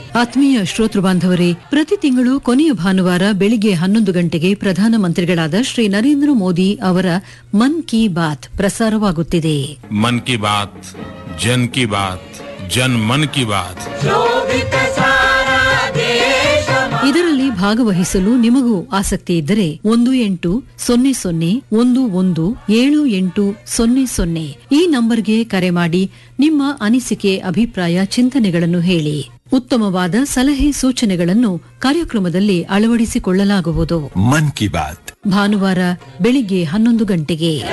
ಆತ್ಮೀಯ ಶ್ರೋತೃ ಬಾಂಧವರೇ, ಪ್ರತಿ ತಿಂಗಳು ಕೊನೆಯ ಭಾನುವಾರ ಬೆಳಿಗ್ಗೆ 11 ಗಂಟೆಗೆ ಪ್ರಧಾನಮಂತ್ರಿಗಳಾದ ಶ್ರೀ ನರೇಂದ್ರ ಮೋದಿ ಅವರ ಮನ್ ಕಿ ಬಾತ್ ಪ್ರಸಾರವಾಗುತ್ತಿದೆ. ಮನ್ ಕಿ ಬಾತ್ ಜನ್ ಕಿ ಬಾತ್ ಜನ್ ಮನ್ ಕಿ ಬಾತ್. ಇದರಲ್ಲಿ ಭಾಗವಹಿಸಲು ನಿಮಗೂ ಆಸಕ್ತಿ ಇದ್ದರೆ 1800117800 ಈ ನಂಬರ್ಗೆ ಕರೆ ಮಾಡಿ ನಿಮ್ಮ ಅನಿಸಿಕೆ, ಅಭಿಪ್ರಾಯ, ಚಿಂತನೆಗಳನ್ನು ಹೇಳಿ. ಉತ್ತಮವಾದ ಸಲಹೆ ಸೂಚನೆಗಳನ್ನು ಕಾರ್ಯಕ್ರಮದಲ್ಲಿ ಅಳವಡಿಸಿಕೊಳ್ಳಲಾಗುವುದು. ಮನ್ ಕಿ ಬಾತ್ ಭಾನುವಾರ ಬೆಳಿಗ್ಗೆ 11 ಗಂಟೆಗೆ.